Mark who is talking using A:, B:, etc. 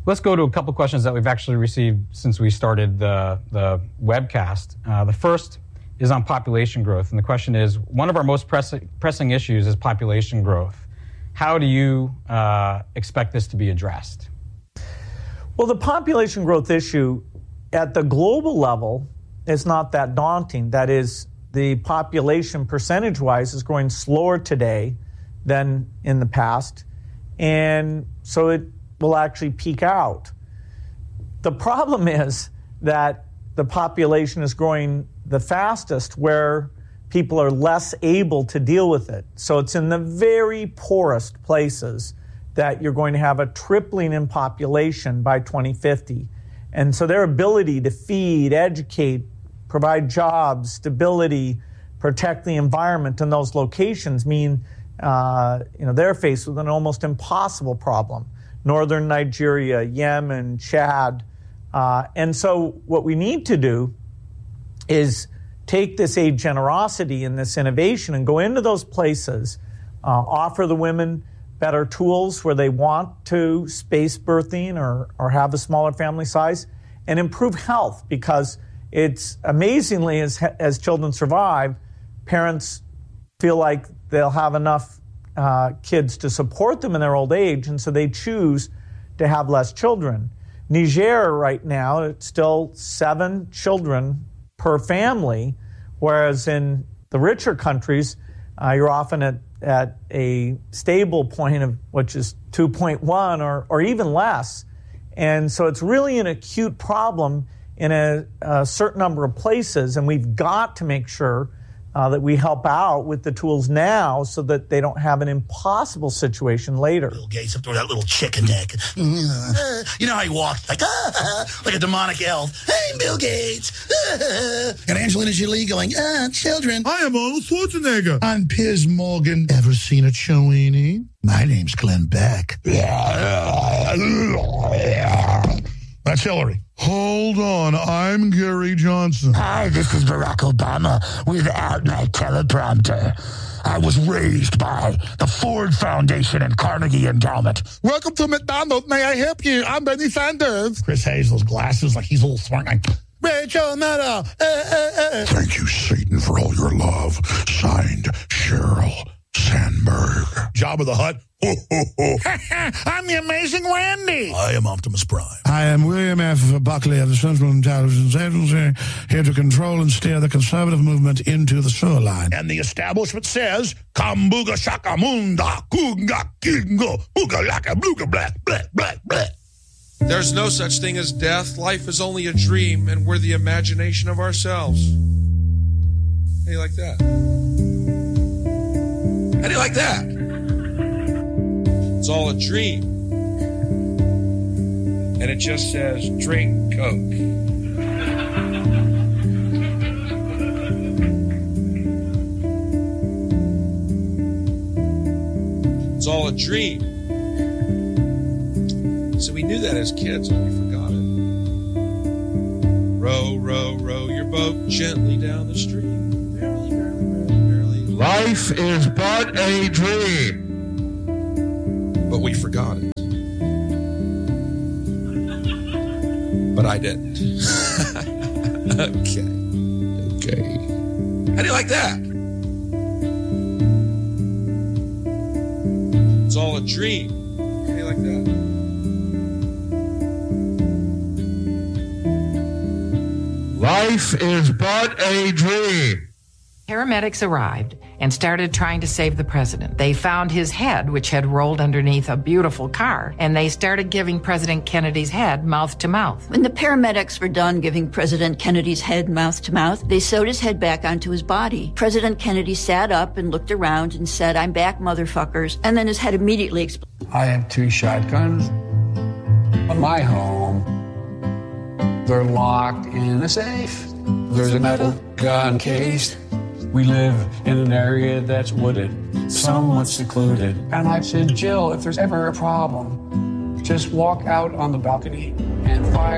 A: Let's go to a couple questions that we've actually received since we started the webcast. The first is on population growth, and the question is, one of our most pressing issues is population growth. How do you expect this to be addressed?
B: Well, the population growth issue at the global level is not that daunting. That is, the population percentage-wise is growing slower today than in the past, and so it will actually peak out. The problem is that the population is growing the fastest where people are less able to deal with it. So it's in the very poorest places that you're going to have a tripling in population by 2050. And so their ability to feed, educate, provide jobs, stability, protect the environment in those locations mean they're faced with an almost impossible problem. Northern Nigeria, Yemen, Chad. And so what we need to do is take this aid generosity and this innovation and go into those places, offer the women better tools where they want to space birthing or have a smaller family size, and improve health, because it's amazingly, as children survive, parents feel like they'll have enough kids to support them in their old age, and so they choose to have less children. Niger right now, it's still 7 children per family, whereas in the richer countries, you're often at a stable point of which is 2.1 or even less. And so it's really an acute problem in a certain number of places, and we've got to make sure that we help out with the tools now so that they don't have an impossible situation later.
C: Bill Gates up there with that little chicken neck. You know how he walks like a demonic elf. Hey, Bill Gates. And Angelina Jolie going, children.
D: I am Arnold Schwarzenegger.
C: I'm Piers Morgan. Ever seen a Chowini? My name's Glenn Beck. That's Hillary.
D: Hold on, I'm Gary Johnson.
C: Hi, this is Barack Obama without my teleprompter. I was raised by the Ford Foundation and Carnegie Endowment.
D: Welcome to McDonald's. May I help you? I'm Bernie Sanders.
C: Chris Hayes, those glasses, like he's a little smart.
D: Rachel Maddow.
C: Thank you, Satan, for all your love. Signed, Sheryl Sandberg.
D: Jabba the Hutt.
C: Ho, ho, ho.
D: I'm the Amazing Randy.
C: I am Optimus Prime.
E: I am William F. Buckley of the Central Intelligence Agency, here to control and steer the conservative movement into the sewer line.
C: And the establishment says, Kambuga shaka munda, kunga kingo, buga laka bluga black, black, black, black.
F: There's no such thing as death. Life is only a dream, and we're the imagination of ourselves. How do you like that? How do you like that? It's all a dream. And it just says, drink Coke. It's all a dream. So we knew that as kids and we forgot it. Row, row, row your boat gently down the stream. Merrily, merrily, merrily, merrily.
D: Life is but a dream.
F: But we forgot it. But I didn't. Okay. How do you like that? It's all a dream. How do you like that?
D: Life is but a dream.
G: Paramedics arrived and started trying to save the president. They found his head, which had rolled underneath a beautiful car, and they started giving President Kennedy's head mouth to mouth.
H: When the paramedics were done giving President Kennedy's head mouth to mouth, they sewed his head back onto his body. President Kennedy sat up and looked around and said, "I'm back, motherfuckers," and then his head immediately exploded.
I: I have 2 shotguns in my home. They're locked in a safe. There's a metal gun case. We live in an area that's wooded, somewhat secluded. And I said, Jill, if there's ever a problem, just walk out on the balcony and fire